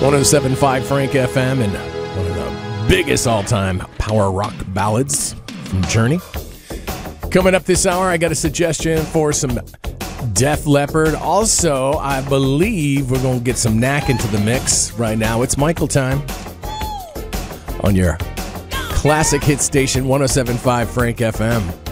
107.5 Frank FM, and one of the biggest all-time power rock ballads from Journey. Coming up this hour, I got a suggestion for some Def Leppard. Also, I believe we're going to get some Knack into the mix right now. It's Michael time on your classic hit station, 107.5 Frank FM.